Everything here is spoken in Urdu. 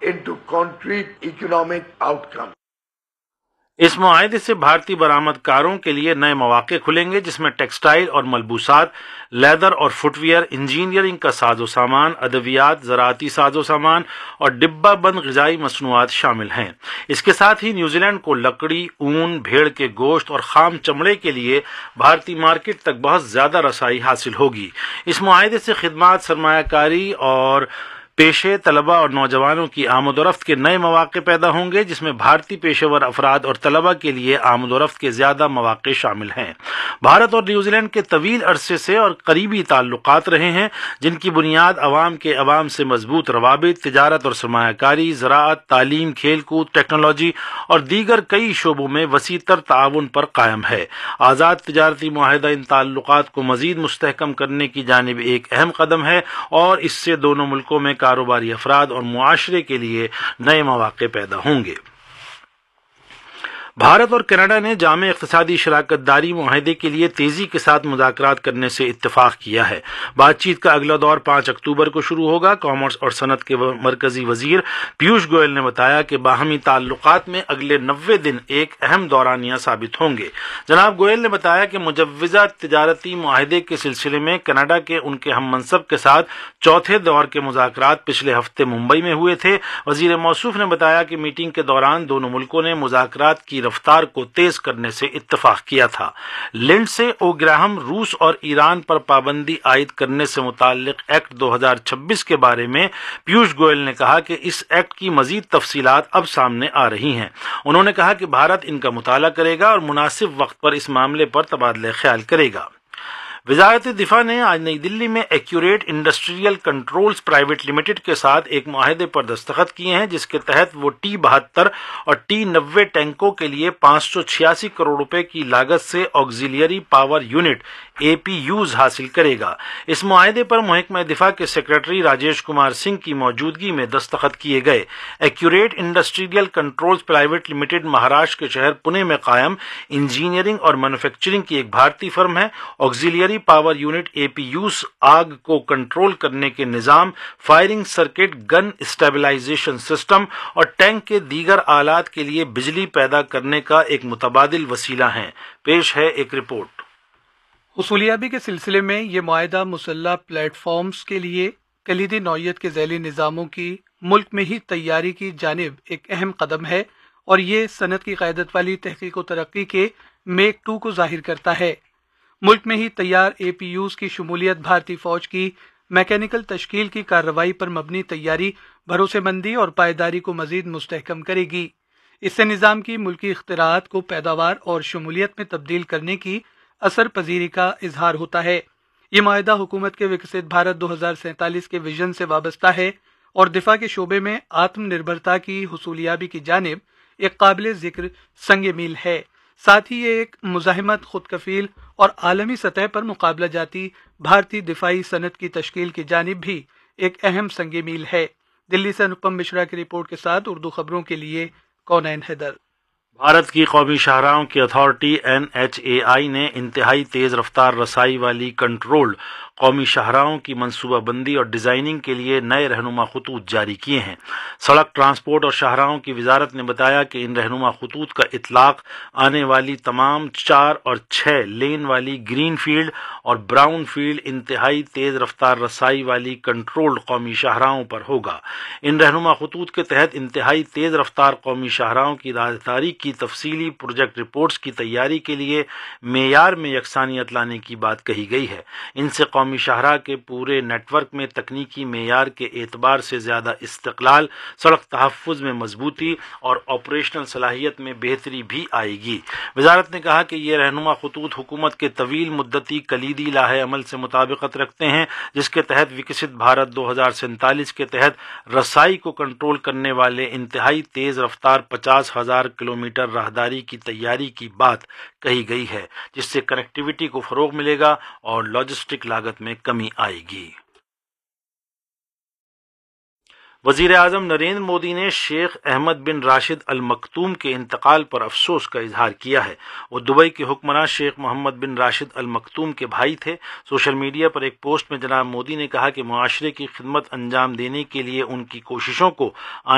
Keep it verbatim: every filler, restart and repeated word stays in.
into concrete economic outcomes. اس معاہدے سے بھارتی برآمد کاروں کے لیے نئے مواقع کھلیں گے، جس میں ٹیکسٹائل اور ملبوسات، لیدر اور فٹ ویئر، انجینئرنگ کا ساز و سامان، ادویات، زراعتی ساز و سامان اور ڈبہ بند غذائی مصنوعات شامل ہیں۔ اس کے ساتھ ہی نیوزی لینڈ کو لکڑی، اون، بھیڑ کے گوشت اور خام چمڑے کے لیے بھارتی مارکیٹ تک بہت زیادہ رسائی حاصل ہوگی۔ اس معاہدے سے خدمات، سرمایہ کاری اور پیشے، طلبہ اور نوجوانوں کی آمد و رفت کے نئے مواقع پیدا ہوں گے، جس میں بھارتی پیشہ ور افراد اور طلبہ کے لیے آمد و رفت کے زیادہ مواقع شامل ہیں۔ بھارت اور نیوزی لینڈ کے طویل عرصے سے اور قریبی تعلقات رہے ہیں، جن کی بنیاد عوام کے عوام سے مضبوط روابط، تجارت اور سرمایہ کاری، زراعت، تعلیم، کھیل کود، ٹیکنالوجی اور دیگر کئی شعبوں میں وسیع تر تعاون پر قائم ہے۔ آزاد تجارتی معاہدہ ان تعلقات کو مزید مستحکم کرنے کی جانب ایک اہم قدم ہے اور اس سے دونوں ملکوں میں کاروباری افراد اور معاشرے کے لیے نئے مواقع پیدا ہوں گے۔ بھارت اور کینیڈا نے جامع اقتصادی شراکت داری معاہدے کے لیے تیزی کے ساتھ مذاکرات کرنے سے اتفاق کیا ہے۔ بات چیت کا اگلا دور پانچ اکتوبر کو شروع ہوگا۔ کامرس اور صنعت کے مرکزی وزیر پیوش گوئل نے بتایا کہ باہمی تعلقات میں اگلے نوے دن ایک اہم دورانیہ ثابت ہوں گے۔ جناب گوئل نے بتایا کہ مجوزہ تجارتی معاہدے کے سلسلے میں کینیڈا کے ان کے ہم منصب کے ساتھ چوتھے دور کے مذاکرات پچھلے ہفتے ممبئی میں ہوئے تھے۔ وزیر موصوف نے بتایا کہ میٹنگ کے دوران دونوں ملکوں نے مذاکرات کی رفتار کو تیز کرنے سے اتفاق کیا تھا۔ لینڈ سے او گراہم روس اور ایران پر پابندی عائد کرنے سے متعلق ایکٹ دو ہزار چھبیس کے بارے میں پیوش گوئل نے کہا کہ اس ایکٹ کی مزید تفصیلات اب سامنے آ رہی ہیں۔ انہوں نے کہا کہ بھارت ان کا مطالعہ کرے گا اور مناسب وقت پر اس معاملے پر تبادلہ خیال کرے گا۔ وزارت دفاع نے آج نئی دلی میں accurate industrial controls private limited کے ساتھ ایک معاہدے پر دستخط کیے ہیں، جس کے تحت وہ ٹی بہتر اور ٹی نوے ٹینکوں کے لیے پانچ سو چھیاسی کروڑ روپے کی لاگت سے آگزیلری پاور یونٹ اے پی یوز حاصل کرے گا۔ اس معاہدے پر محکمہ دفاع کے سیکریٹری راجیش کمار سنگھ کی موجودگی میں دستخط کیے گئے۔ Accurate industrial controls private limited Maharashtra کے شہر پونے میں قائم انجینئرنگ اور مینوفیکچرنگ کی ایک بھارتی فرم ہے۔ آگزیلری پاور یونٹ اے پی یوز آگ کو کنٹرول کرنے کے نظام، فائرنگ سرکٹ، گن اسٹیبلائزیشن سسٹم اور ٹینک کے دیگر آلات کے لیے بجلی پیدا کرنے کا ایک متبادل وسیلہ ہیں۔ پیش ہے ایک رپورٹ۔ حصولیابی کے سلسلے میں یہ معاہدہ مسلح پلیٹ فارمز کے لیے کلیدی نوعیت کے ذیلی نظاموں کی ملک میں ہی تیاری کی جانب ایک اہم قدم ہے اور یہ صنعت کی قیادت والی تحقیق و ترقی کے میک ٹو کو ظاہر کرتا ہے۔ ملک میں ہی تیار اے پی یوز کی شمولیت بھارتی فوج کی میکینیکل تشکیل کی کارروائی پر مبنی تیاری، بھروسے مندی اور پائیداری کو مزید مستحکم کرے گی۔ اس سے نظام کی ملکی اختراعات کو پیداوار اور شمولیت میں تبدیل کرنے کی اثر پذیری کا اظہار ہوتا ہے۔ یہ معاہدہ حکومت کے وکست بھارت دو ہزار سینتالیس کے ویژن سے وابستہ ہے اور دفاع کے شعبے میں آتم نربھرتا کی حصولیابی کی جانب ایک قابل ذکر سنگ میل ہے۔ ساتھ ہی یہ ایک مزاحمت، خود کفیل اور عالمی سطح پر مقابلہ جاتی بھارتی دفاعی صنعت کی تشکیل کی جانب بھی ایک اہم سنگ میل ہے۔ دلی سے انوپم مشرا کی رپورٹ کے ساتھ اردو خبروں کے لیے کونین حیدر۔ بھارت کی قومی شاہراہوں کی اتھارٹی این ایچ اے آئی نے انتہائی تیز رفتار رسائی والی کنٹرولڈ قومی شاہراہوں کی منصوبہ بندی اور ڈیزائننگ کے لیے نئے رہنما خطوط جاری کیے ہیں۔ سڑک ٹرانسپورٹ اور شاہراہوں کی وزارت نے بتایا کہ ان رہنما خطوط کا اطلاق آنے والی تمام چار اور چھ لین والی گرین فیلڈ اور براؤن فیلڈ انتہائی تیز رفتار رسائی والی کنٹرولڈ قومی شاہراہوں پر ہوگا۔ ان رہنما خطوط کے تحت انتہائی تیز رفتار قومی شاہراہوں کی رازداری کی تفصیلی پروجیکٹ رپورٹس کی تیاری کے لیے معیار میں یکسانیت لانے کی بات کہی گئی ہے۔ ان سے قومی شاہراہ کے پورے نیٹ ورک میں تکنیکی معیار کے اعتبار سے زیادہ استقلال، سڑک تحفظ میں مضبوطی اور آپریشنل صلاحیت میں بہتری بھی آئے گی۔ وزارت نے کہا کہ یہ رہنما خطوط حکومت کے طویل مدتی کلیدی لائحہ عمل سے مطابقت رکھتے ہیں، جس کے تحت وکست بھارت دو ہزار سینتالیس کے تحت رسائی کو کنٹرول کرنے والے انتہائی تیز رفتار پچاس ہزار کلومیٹر راہداری کی تیاری کی بات کہی گئی ہے، جس سے کنیکٹیویٹی کو فروغ ملے گا اور لاجسٹک لاگت میں کمی آئے گی۔ وزیر اعظم نریندر مودی نے شیخ احمد بن راشد ال مکتوم کے انتقال پر افسوس کا اظہار کیا ہے۔ وہ دبئی کے حکمراں شیخ محمد بن راشد ال مکتوم کے بھائی تھے۔ سوشل میڈیا پر ایک پوسٹ میں جناب مودی نے کہا کہ معاشرے کی خدمت انجام دینے کے لیے ان کی کوششوں کو